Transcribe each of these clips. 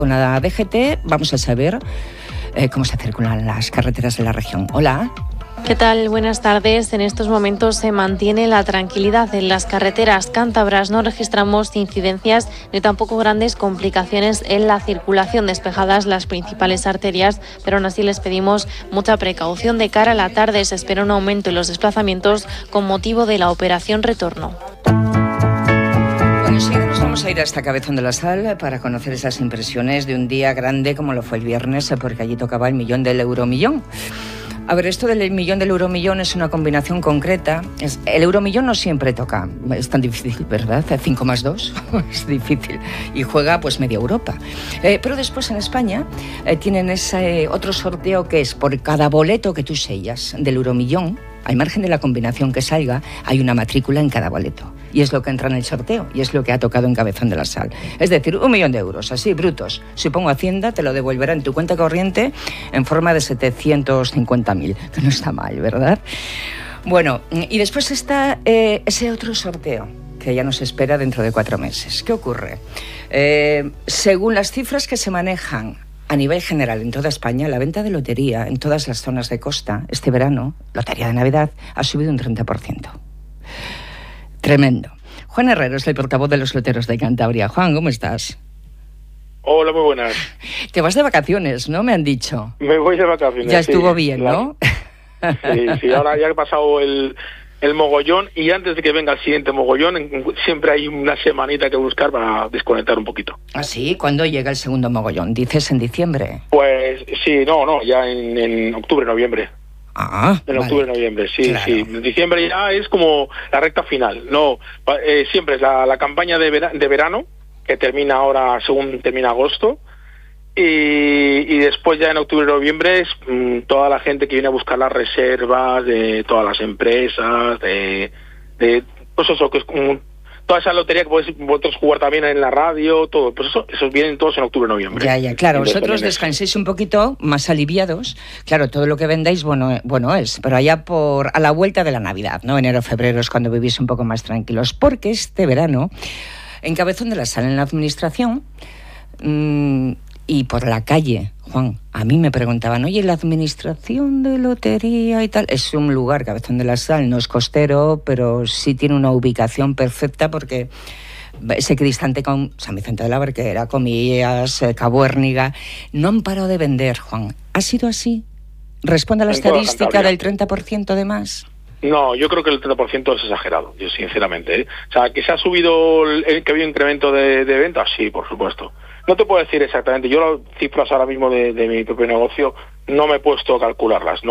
Con la DGT vamos a saber cómo se circulan las carreteras de la región. Hola. ¿Qué tal? Buenas tardes. En estos momentos se mantiene la tranquilidad en las carreteras cántabras. No registramos incidencias ni tampoco grandes complicaciones en la circulación, despejadas las principales arterias, pero aún así les pedimos mucha precaución. De cara a la tarde se espera un aumento en los desplazamientos con motivo de la operación Retorno. Enseguida nos vamos a ir hasta Cabezón de la Sal para conocer esas impresiones de un día grande como lo fue el viernes, porque allí tocaba el millón del euromillón. A ver, esto del millón del euromillón es una combinación concreta. El euromillón no siempre toca, es tan difícil, ¿verdad? 5 más 2 es difícil. Y juega pues media Europa. Pero después en España tienen ese otro sorteo que es por cada boleto que tú sellas del euromillón, al margen de la combinación que salga, hay una matrícula en cada boleto. Y es lo que entra en el sorteo, y es lo que ha tocado en Cabezón de la Sal. Es decir, 1 millón de euros, así, brutos. Si pongo Hacienda, te lo devolverá en tu cuenta corriente en forma de 750.000, que no está mal, ¿verdad? Bueno, y después está ese otro sorteo, que ya nos espera dentro de 4 meses. ¿Qué ocurre? Según las cifras que se manejan a nivel general en toda España, la venta de lotería en todas las zonas de costa este verano, lotería de Navidad, ha subido un 30%. Tremendo. Juan Herrero es el portavoz de los loteros de Cantabria. Juan, ¿cómo estás? Hola, muy buenas. Te vas de vacaciones, ¿no? Me han dicho. Me voy de vacaciones. Ya estuvo bien, claro. ¿no? Sí, ahora ya ha pasado el mogollón, y antes de que venga el siguiente mogollón, siempre hay una semanita que buscar para desconectar un poquito. ¿Ah, sí? ¿Cuándo llega el segundo mogollón? ¿Dices en diciembre? Pues sí, no, ya en octubre, noviembre. Ah, en octubre, noviembre, sí, claro. sí. En diciembre ya es como la recta final. No, siempre es la campaña de verano, que termina ahora según termina agosto, y después ya en octubre, noviembre es toda la gente que viene a buscar las reservas de todas las empresas, de pues eso, que es como toda esa lotería que podéis vosotros jugar también en la radio, todo, pues esos vienen todos en octubre, noviembre. Ya, claro, vosotros descanséis un poquito más aliviados. Claro, todo lo que vendáis, bueno es, pero allá a la vuelta de la Navidad, ¿no? Enero, febrero es cuando vivís un poco más tranquilos, porque este verano, en Cabezón de la Sal, en la administración, y por la calle, Juan, a mí me preguntaban, oye, la administración de lotería y tal, es un lugar, Cabezón de la Sal, no es costero, pero sí tiene una ubicación perfecta porque es equidistante con San Vicente de la Barquera, Comillas, Cabo Hérniga. No han parado de vender, Juan. ¿Ha sido así? ¿Responde a la estadística del 30% de más? No, yo creo que el 30% es exagerado, yo sinceramente, ¿eh? O sea, que se ha subido, que ha habido incremento de ventas, sí, por supuesto. No te puedo decir exactamente, yo las cifras ahora mismo de mi propio negocio no me he puesto a calcularlas,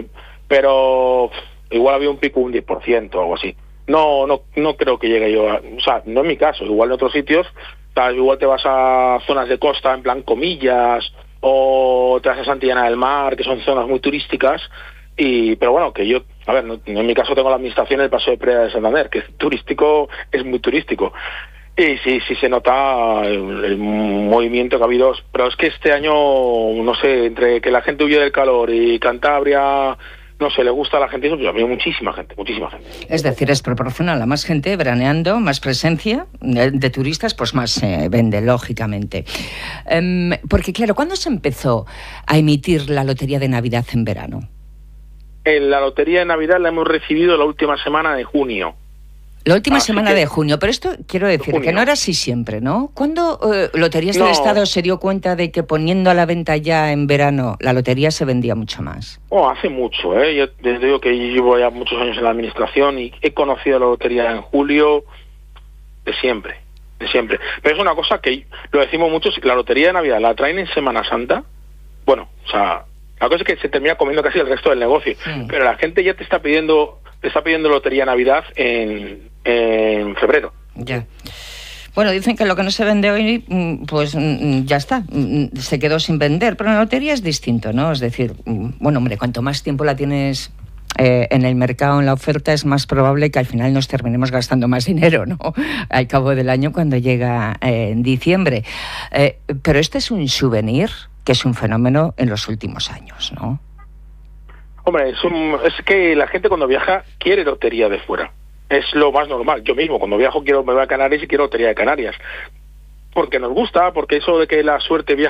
pero igual había un pico, un 10% o algo así. No creo que llegue yo o sea, no en mi caso, igual en otros sitios, o sea, igual te vas a zonas de costa, en plan Comillas, o te vas a Santillana del Mar, que son zonas muy turísticas, pero bueno, que yo, a ver, en mi caso tengo la administración del Paso de Preda de Santander, que es turístico, es muy turístico. Y sí se nota el movimiento que ha habido, pero es que este año, no sé, entre que la gente huye del calor y Cantabria, no sé, le gusta a la gente, ha habido muchísima gente. Es decir, es proporcional a más gente veraneando, más presencia de turistas, pues más se vende, lógicamente. Porque claro, ¿cuándo se empezó a emitir la lotería de Navidad en verano? La lotería de Navidad la hemos recibido la última semana de junio. La última semana de junio, pero esto quiero decir que no era así siempre, ¿no? ¿Cuándo Loterías del Estado se dio cuenta de que poniendo a la venta ya en verano la lotería se vendía mucho más? Hace mucho, ¿eh? Yo te digo que llevo ya muchos años en la administración y he conocido la lotería en julio de siempre. Pero es una cosa que lo decimos mucho, la lotería de Navidad la traen en Semana Santa, bueno, o sea, la cosa es que se termina comiendo casi el resto del negocio, pero la gente ya te está pidiendo lotería Navidad en febrero. Ya. Bueno, dicen que lo que no se vende hoy, pues ya está, se quedó sin vender, pero en la lotería es distinto, ¿no? Es decir, bueno, hombre, cuanto más tiempo la tienes en el mercado, en la oferta, es más probable que al final nos terminemos gastando más dinero, ¿no? Al cabo del año, cuando llega en diciembre. Pero este es un souvenir que es un fenómeno en los últimos años, ¿no? Hombre, es que la gente cuando viaja quiere lotería de fuera. Es lo más normal. Yo mismo, cuando viajo, me voy a Canarias y quiero lotería de Canarias. Porque nos gusta, porque eso de que la suerte viaja